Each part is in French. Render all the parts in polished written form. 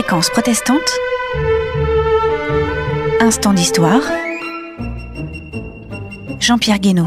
Fréquence protestante, instant d'histoire, Jean-Pierre Guénaud.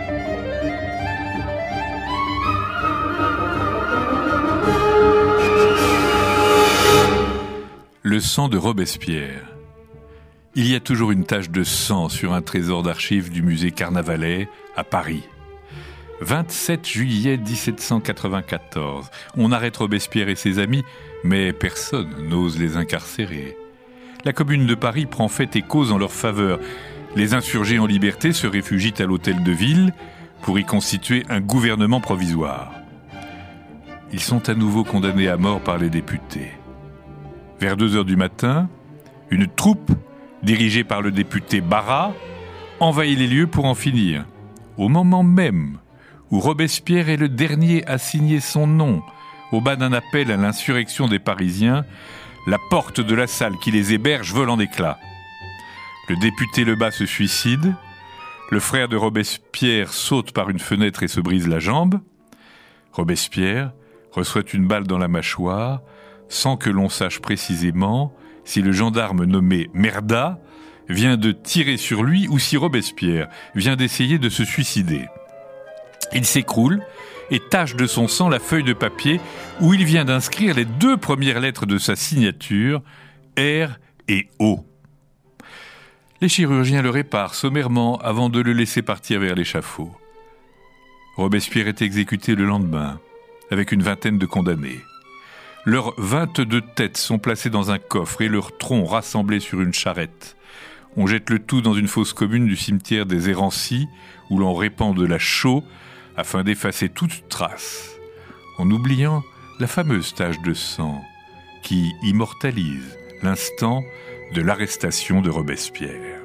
Le sang de Robespierre. Il y a toujours une tache de sang sur un trésor d'archives du musée Carnavalet à Paris. 27 juillet 1794. On arrête Robespierre et ses amis, mais personne n'ose les incarcérer. La Commune de Paris prend fait et cause en leur faveur. Les insurgés en liberté se réfugient à l'hôtel de ville pour y constituer un gouvernement provisoire. Ils sont à nouveau condamnés à mort par les députés. Vers 2h du matin, une troupe, dirigée par le député Barras, envahit les lieux pour en finir. Au moment même où Robespierre est le dernier à signer son nom au bas d'un appel à l'insurrection des Parisiens, la porte de la salle qui les héberge vole en éclats. Le député Lebas se suicide, le frère de Robespierre saute par une fenêtre et se brise la jambe. Robespierre reçoit une balle dans la mâchoire, sans que l'on sache précisément si le gendarme nommé Merda vient de tirer sur lui ou si Robespierre vient d'essayer de se suicider. Il s'écroule et tache de son sang la feuille de papier où il vient d'inscrire les 2 premières lettres de sa signature, R et O. Les chirurgiens le réparent sommairement avant de le laisser partir vers l'échafaud. Robespierre est exécuté le lendemain, avec une vingtaine de condamnés. Leurs 22 têtes sont placées dans un coffre et leurs troncs rassemblés sur une charrette. On jette le tout dans une fosse commune du cimetière des Errancis, où l'on répand de la chaux afin d'effacer toute trace, en oubliant la fameuse tache de sang qui immortalise l'instant de l'arrestation de Robespierre.